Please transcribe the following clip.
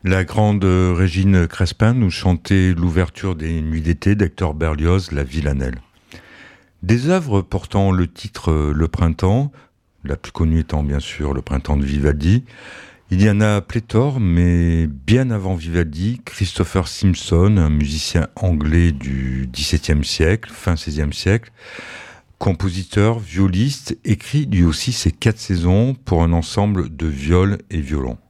La grande Régine Crespin nous chantait l'ouverture des Nuits d'été d'Hector Berlioz, La Villanelle. Des œuvres portant le titre Le Printemps, la plus connue étant bien sûr Le Printemps de Vivaldi. Il y en a pléthore, mais bien avant Vivaldi, Christopher Simpson, un musicien anglais du XVIIe siècle, fin XVIe siècle, compositeur, violiste, écrit lui aussi ses 4 saisons pour un ensemble de viols et violons.